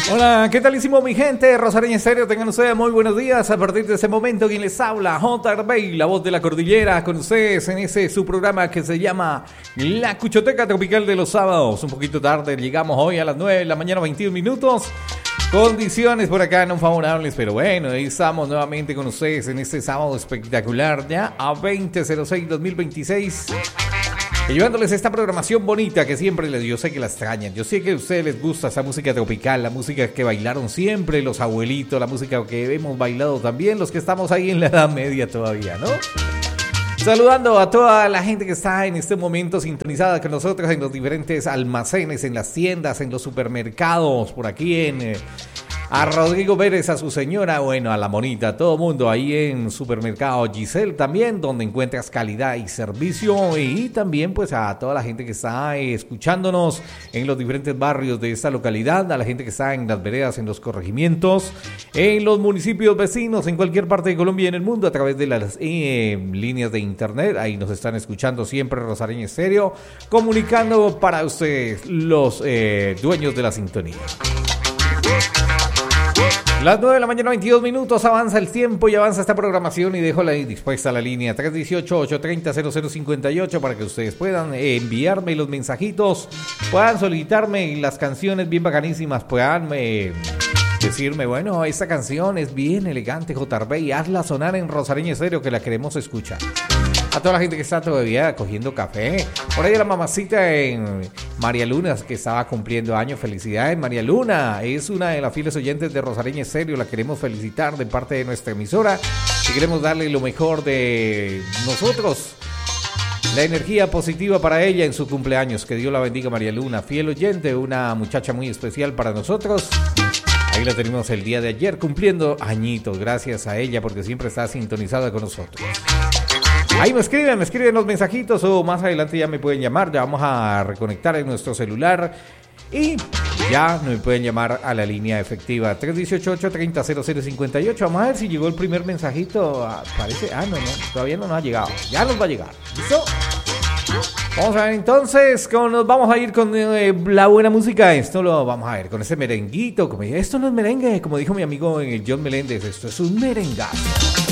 Hola, ¿qué talísimo mi gente? Rosareña Estéreo, tengan ustedes muy buenos días. A partir de este momento, quien les habla, JRB, la voz de la cordillera, con ustedes en ese su programa que se llama La Cuchoteca Tropical de los sábados. Un poquito tarde, llegamos hoy a las 9 de la mañana, 21 minutos. Condiciones por acá no favorables, pero bueno, ahí estamos nuevamente con ustedes en este sábado espectacular, ya a 20/06/2026. Y llevándoles esta programación bonita que siempre yo sé que la extrañan. Yo sé que a ustedes les gusta esa música tropical, la música que bailaron siempre los abuelitos, la música que hemos bailado también los que estamos ahí en la Edad Media todavía, ¿no? Saludando a toda la gente que está en este momento sintonizada con nosotros en los diferentes almacenes, en las tiendas, en los supermercados, por aquí a Rodrigo Pérez, a su señora, bueno, a la monita, a todo mundo ahí en Supermercado Giselle también, donde encuentras calidad y servicio, y también pues a toda la gente que está escuchándonos en los diferentes barrios de esta localidad, a la gente que está en las veredas, en los corregimientos, en los municipios vecinos, en cualquier parte de Colombia y en el mundo, a través de las líneas de internet. Ahí nos están escuchando siempre Rosareña Estéreo, comunicando para ustedes los dueños de la sintonía. Las 9 de la mañana, 22 minutos, avanza el tiempo y avanza esta programación y dejo ahí dispuesta la línea 318-830-0058 para que ustedes puedan enviarme los mensajitos, puedan solicitarme las canciones bien bacanísimas, puedan decirme, bueno, esta canción es bien elegante, JRB, y hazla sonar en Rosareña Estéreo que la queremos escuchar. A toda la gente que está todavía cogiendo café. Por ahí la mamacita en María Luna, que estaba cumpliendo años. Felicidades, María Luna. Es una de las fieles oyentes de Rosareña Estéreo. La queremos felicitar de parte de nuestra emisora. Y queremos darle lo mejor de nosotros. La energía positiva para ella en su cumpleaños. Que Dios la bendiga, María Luna. Fiel oyente, una muchacha muy especial para nosotros. Ahí la tenemos el día de ayer cumpliendo añitos. Gracias a ella porque siempre está sintonizada con nosotros. Ahí me escriben los mensajitos o más adelante ya me pueden llamar, ya vamos a reconectar en nuestro celular y ya me pueden llamar a la línea efectiva 318-830-0058. Vamos a ver si llegó el primer mensajito, parece, no, todavía no nos ha llegado, ya nos va a llegar, ¿listo? Vamos a ver entonces, nos vamos a ir con la buena música, esto lo vamos a ver con ese merenguito, esto no es merengue, como dijo mi amigo John Meléndez, esto es un merengazo.